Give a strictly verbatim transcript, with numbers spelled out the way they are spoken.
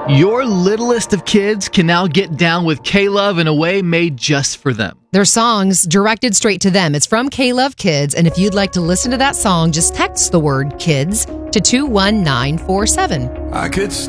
Your littlest of kids can now get down with K-Love in a way made just for them. Their songs directed straight to them. It's from K-Love Kids, and if you'd like to listen to that song, just text the word kids to two one nine four seven. I could